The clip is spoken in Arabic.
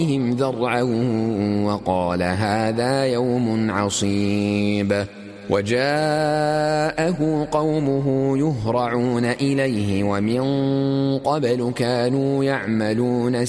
ذرعا وقال هذا يوم عصيب وجاءه قومه يهرعون إليه ومن قبل كانوا يعملون